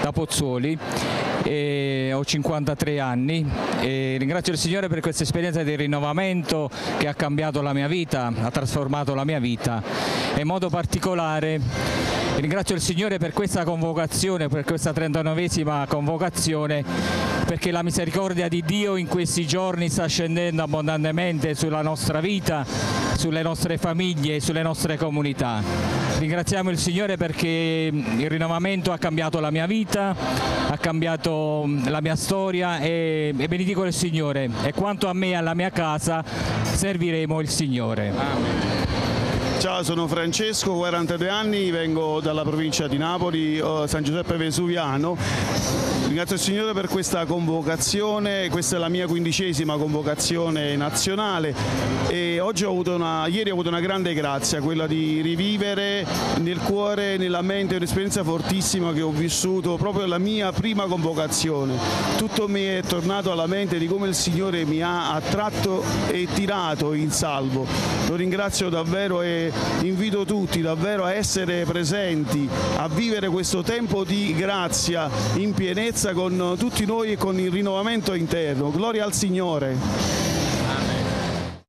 da Pozzuoli, ho 53 anni e ringrazio il Signore per questa esperienza di rinnovamento che ha cambiato la mia vita, ha trasformato la mia vita e in modo particolare ringrazio il Signore per questa convocazione, per questa 39esima convocazione, perché la misericordia di Dio in questi giorni sta scendendo abbondantemente sulla nostra vita, sulle nostre famiglie e sulle nostre comunità. Ringraziamo il Signore perché il rinnovamento ha cambiato la mia vita, ha cambiato la mia storia e benedico il Signore. E quanto a me e alla mia casa serviremo il Signore. Amen. Ciao, sono Francesco, 42 anni, vengo dalla provincia di Napoli, San Giuseppe Vesuviano. Ringrazio il Signore per questa convocazione, questa è la mia 15ª convocazione nazionale e ieri ho avuto una grande grazia, quella di rivivere nel cuore, nella mente un'esperienza fortissima che ho vissuto proprio la mia prima convocazione. Tutto mi è tornato alla mente di come il Signore mi ha attratto e tirato in salvo. Lo ringrazio davvero e invito tutti davvero a essere presenti, a vivere questo tempo di grazia in pienezza con tutti noi e con il rinnovamento interno. Gloria al Signore.